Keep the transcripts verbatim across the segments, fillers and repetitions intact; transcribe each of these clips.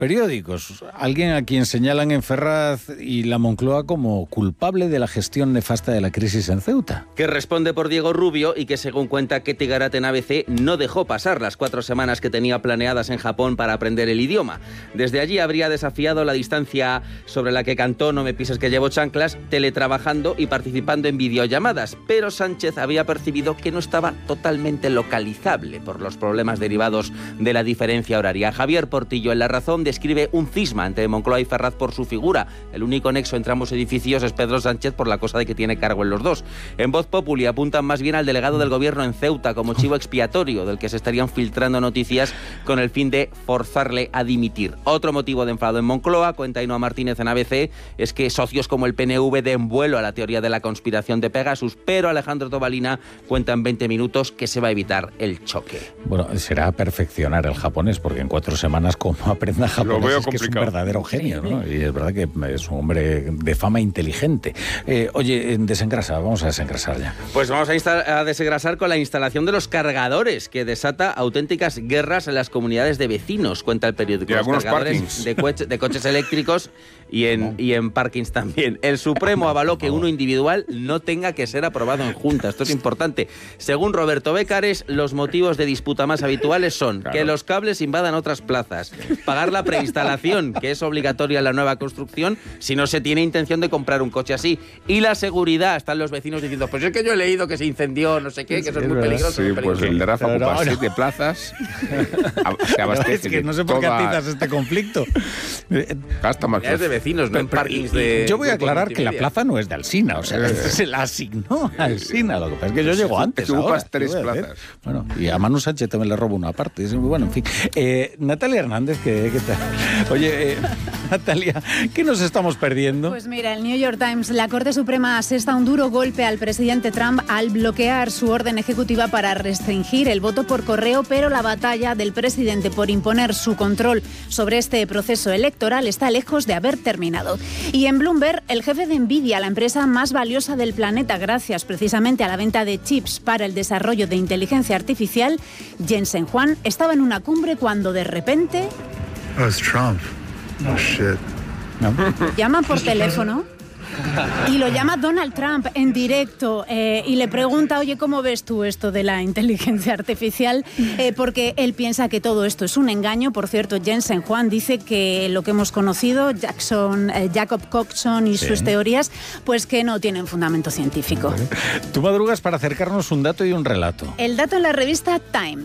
Periódicos. Alguien a quien señalan en Ferraz y la Moncloa como culpable de la gestión nefasta de la crisis en Ceuta. Que responde por Diego Rubio y que, según cuenta Ketty Garat en A B C, no dejó pasar las cuatro semanas que tenía planeadas en Japón para aprender el idioma. Desde allí habría desafiado la distancia sobre la que cantó No me pises que llevo chanclas, teletrabajando y participando en videollamadas. Pero Sánchez había percibido que no estaba totalmente localizable por los problemas derivados de la diferencia horaria. Javier Portillo, en La Razón, describe un cisma entre Moncloa y Ferraz por su figura. El único nexo entre ambos edificios es Pedro Sánchez por la cosa de que tiene cargo en los dos. En Voz Populi apuntan más bien al delegado del gobierno en Ceuta como chivo expiatorio del que se estarían filtrando noticias con el fin de forzarle a dimitir. Otro motivo de enfado en Moncloa, cuenta Ainhoa Martínez en A B C, es que socios como el P N V den vuelo a la teoría de la conspiración de Pegasus, pero Alejandro Tobalina cuenta en veinte minutos que se va a evitar el choque. Bueno, será perfeccionar el japonés, porque en cuatro semanas como aprenda japonés Lo veo es que es un verdadero genio, ¿no? Y es verdad que es un hombre de fama inteligente. Eh, oye, desengrasa, vamos a desengrasar ya. Pues vamos a, insta- a desengrasar con la instalación de los cargadores, que desata auténticas guerras en las comunidades de vecinos, cuenta el periódico. Y los algunos cargadores parkings. de, coche- de coches eléctricos y en, y en parkings también. El Supremo avaló que uno individual no tenga que ser aprobado en Junta. Esto es importante. Según Roberto Bécares, los motivos de disputa más habituales son claro. que los cables invadan otras plazas, pagar la preinstalación, que es obligatoria en la nueva construcción, si no se tiene intención de comprar un coche así, y la seguridad. Están los vecinos diciendo, pues es que yo he leído que se incendió, no sé qué, que eso es muy peligroso. Sí, muy pues peligroso. el de Rafa Pero ocupa no, no. siete plazas, se abastece Es que no sé por qué toda... atizas este conflicto. Gasta más. Es de vecinos, no en parkings de... Yo voy a de aclarar que la multimedia. plaza no es de Alsina, o sea, se la asignó a Alsina. Lo que pasa es que yo llego antes. Tú ocupas ahora, tres ¿qué voy a hacer? plazas. Bueno, y a Manu Sánchez también le robo una parte. Es muy bueno, en fin. Eh, Natalia Hernández, ¿qué, qué tal? Oye, eh, Natalia, ¿qué nos estamos perdiendo? Pues mira, el New York Times, la Corte Suprema asesta un duro golpe al presidente Trump al bloquear su orden ejecutiva para restringir el voto por correo, pero la batalla del presidente por imponer su control sobre este proceso electoral está lejos de haber terminado. Y en Bloomberg, el jefe de Nvidia, la empresa más valiosa del planeta, gracias precisamente a la venta de chips para el desarrollo de inteligencia artificial, Jensen Huang, estaba en una cumbre cuando de repente... Oh, it's Trump. Oh, shit. ¿No? Llama por teléfono y lo llama Donald Trump en directo eh, y le pregunta, oye, ¿cómo ves tú esto de la inteligencia artificial? Eh, porque él piensa que todo esto es un engaño. Por cierto, Jensen Huang dice que lo que hemos conocido, Jackson, eh, Jacob Coxon y sí. sus teorías, pues que no tienen fundamento científico. Tú madrugas para acercarnos un dato y un relato. El dato en la revista Time.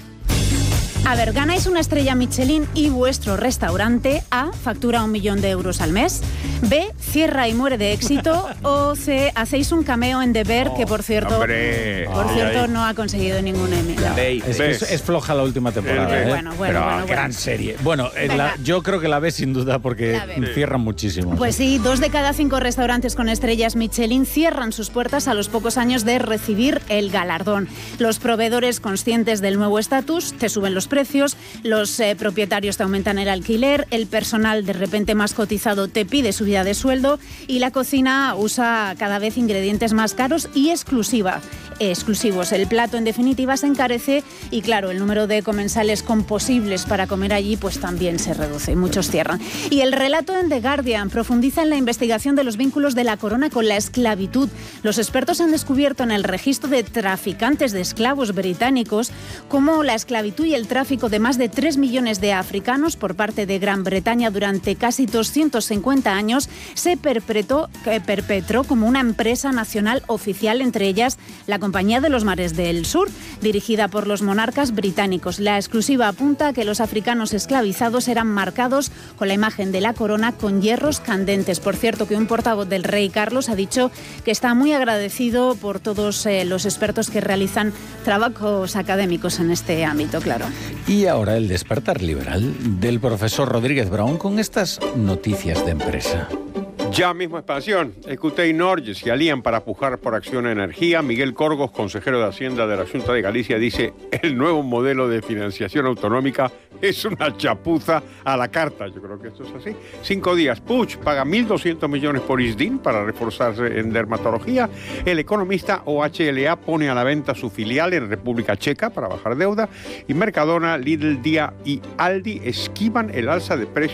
A ver, ganáis una estrella Michelin y vuestro restaurante A factura un millón de euros al mes, B cierra y muere de éxito o C hacéis un cameo en The Bear, que por cierto, ¡Hombre! por Ay, cierto ay. no ha conseguido ningún Emmy. Es, es, es floja la última temporada. Eh, ¿eh? Bueno, bueno, Pero bueno, gran bueno. serie. Bueno, eh, la, yo creo que la ves sin duda porque La ve. cierran muchísimo. Pues sí, dos de cada cinco restaurantes con estrellas Michelin cierran sus puertas a los pocos años de recibir el galardón. Los proveedores, conscientes del nuevo estatus, te suben los precios, los eh, propietarios te aumentan el alquiler, el personal de repente más cotizado te pide subida de sueldo y la cocina usa cada vez ingredientes más caros y exclusiva. exclusivos. El plato, en definitiva, se encarece y, claro, el número de comensales con posibles para comer allí pues también se reduce. Muchos cierran. Y el relato en The Guardian profundiza en la investigación de los vínculos de la corona con la esclavitud. Los expertos han descubierto en el registro de traficantes de esclavos británicos cómo la esclavitud y el tráfico de más de tres millones de africanos por parte de Gran Bretaña durante casi doscientos cincuenta años se perpetró, eh, perpetró como una empresa nacional oficial, entre ellas la Compañía de los Mares del Sur, dirigida por los monarcas británicos. La exclusiva apunta a que los africanos esclavizados eran marcados con la imagen de la corona con hierros candentes. Por cierto, que un portavoz del rey Carlos ha dicho que está muy agradecido por todos eh, los expertos que realizan trabajos académicos en este ámbito, claro. Y ahora el despertar liberal del profesor Rodríguez Brown con estas noticias de empresa. Ya mismo expansión. E Q T y Norge se alían para pujar por Acción Energía. Miguel Corgos, consejero de Hacienda de la Xunta de Galicia, dice: el nuevo modelo de financiación autonómica es una chapuza a la carta. Yo creo que esto es así. Cinco días. Puig paga mil doscientos millones por I S D I N para reforzarse en dermatología. El economista O H L A pone a la venta su filial en República Checa para bajar deuda. Y Mercadona, Lidl, Día y Aldi esquivan el alza de precios